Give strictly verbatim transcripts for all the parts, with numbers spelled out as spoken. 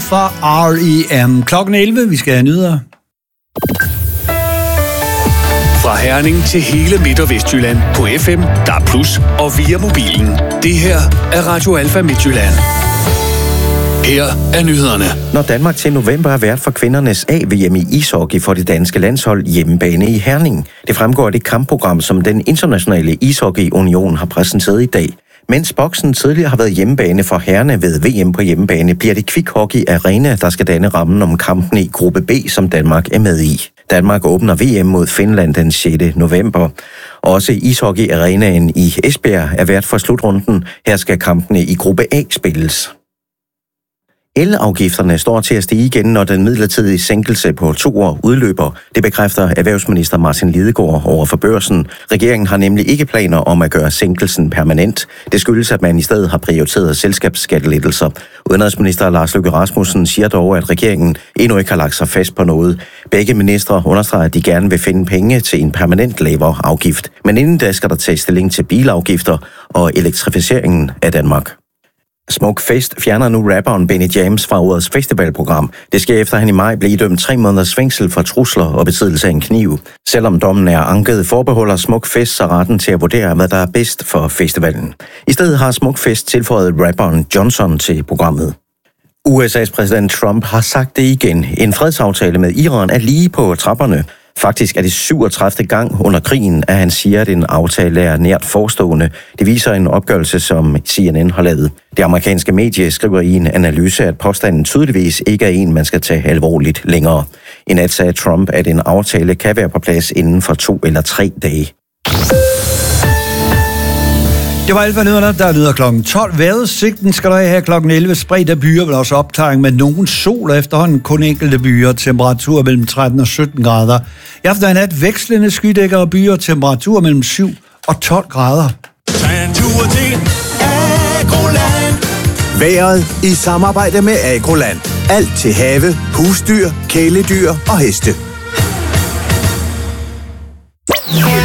fra R E M. Klokken elleve, vi skal have nyheder. Fra Herning til hele Midt- og Vestjylland på F M, D A B plus, og via mobilen. Det her er Radio Alfa Midtjylland. Her er nyhederne. Når Danmark til november er vært for kvindernes A V M i ishockey for det danske landshold hjemmebane i Herning. Det fremgår af det kampprogram, som den internationale ishockey-union har præsenteret i dag. Mens boksen tidligere har været hjemmebane for herrerne ved V M på hjemmebane, bliver det Quick Hockey Arena, der skal danne rammen om kampen i gruppe B, som Danmark er med i. Danmark åbner V M mod Finland den sjette november. Også Ishockey Arenaen i Esbjerg er vært for slutrunden. Her skal kampene i gruppe A spilles. Elafgifterne står til at stige igen, når den midlertidige sænkelse på to år udløber. Det bekræfter erhvervsminister Martin Lidegaard over for Børsen. Regeringen har nemlig ikke planer om at gøre sænkelsen permanent. Det skyldes, at man i stedet har prioriteret selskabsskattelettelser. Udenrigsminister Lars Løkke Rasmussen siger dog, at regeringen endnu ikke har lagt sig fast på noget. Begge ministre understreger, at de gerne vil finde penge til en permanent lavere afgift. Men inden da skal der tages stilling til bilafgifter og elektrificeringen af Danmark. Smukfest fjerner nu rapperen Benny James fra årets festivalprogram. Det sker efter, at han i maj blev idømt tre måneders fængsel for trusler og besiddelse af en kniv. Selvom dommen er anket, forbeholder Smukfest sig retten til at vurdere, hvad der er bedst for festivalen. I stedet har Smukfest tilføjet rapperen Johnson til programmet. U S A's præsident Trump har sagt det igen. En fredsaftale med Iran er lige på trapperne. Faktisk er det syvogtredivte gang under krigen, at han siger, at en aftale er nært forestående. Det viser en opgørelse, som C N N har lavet. Det amerikanske medie skriver i en analyse, at påstanden tydeligvis ikke er en, man skal tage alvorligt længere. I nat sagde Trump, at en aftale kan være på plads inden for to eller tre dage. Det var Alfa Nyhederne, der lyder klokken tolv. Vejrudsigten skal der her klokken elleve. Spredt af byer, vil også opklaring med nogen sol, og efterhånden kun enkelte byer. Temperatur mellem tretten og sytten grader. I aften er nat vekslende skydækker og byer. Temperatur mellem syv og tolv grader. Vejret i samarbejde med Agroland. Alt til have, husdyr, kæledyr og heste.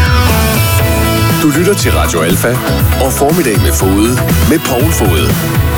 Du lytter til Radio Alfa og Formiddag med Fode med Poul Fode.